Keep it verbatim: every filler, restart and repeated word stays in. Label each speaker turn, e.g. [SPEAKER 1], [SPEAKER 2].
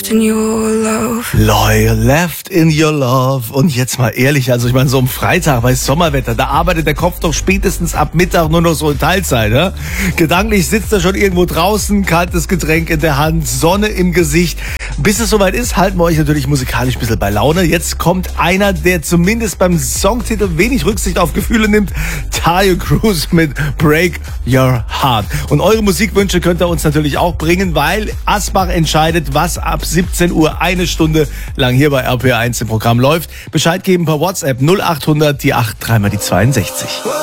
[SPEAKER 1] In your love.
[SPEAKER 2] Loyal, left in your love. Und jetzt mal ehrlich, also ich meine, so am Freitag bei Sommerwetter, da arbeitet der Kopf doch spätestens ab Mittag nur noch so in Teilzeit. Ne? Gedanklich sitzt er schon irgendwo draußen, kaltes Getränk in der Hand, Sonne im Gesicht. Bis es soweit ist, halten wir euch natürlich musikalisch ein bisschen bei Laune. Jetzt kommt einer, der zumindest beim Songtitel wenig Rücksicht auf Gefühle nimmt. Taio Cruz mit Break Your Heart. Und eure Musikwünsche könnt ihr uns natürlich auch bringen, weil Asbach entscheidet, was ab siebzehn Uhr eine Stunde lang hier bei R P R eins im Programm läuft. Bescheid geben per WhatsApp null acht hundert, die acht, dreimal die zweiundsechzig.